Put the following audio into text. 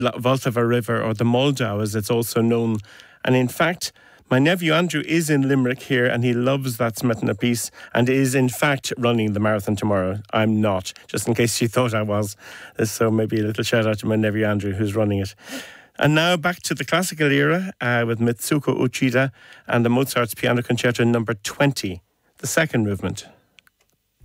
Vltava River, or the Moldau as it's also known. And in fact, my nephew Andrew is in Limerick here and he loves that Smetana piece and is in fact running the marathon tomorrow. I'm not, just in case you thought I was. So maybe a little shout out to my nephew Andrew who's running it. And now back to the classical era with Mitsuko Uchida and the Mozart's Piano Concerto number 20, the second movement.